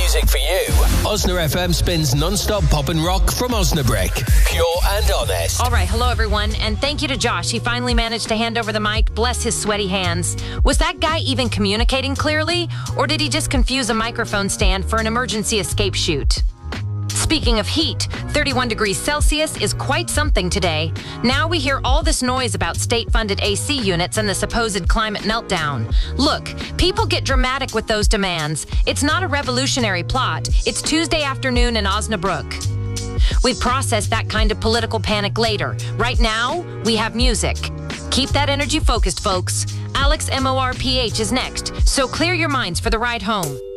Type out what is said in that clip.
music for you. Osna FM spins non-stop pop and rock from Osnabrück. Pure and honest. All right, hello everyone, and thank you to Josh. He finally managed to hand over the mic. Bless his sweaty hands. Was that guy even communicating clearly, or did he just confuse a microphone stand for an emergency escape chute? Speaking of heat, 31 degrees Celsius is quite something today. Now we hear all this noise about state-funded AC units and the supposed climate meltdown. Look, people get dramatic with those demands. It's not a revolutionary plot. It's Tuesday afternoon in Osnabrück. We process that kind of political panic later. Right now, we have music. Keep that energy focused, folks. Alex MORPH is next, so clear your minds for the ride home.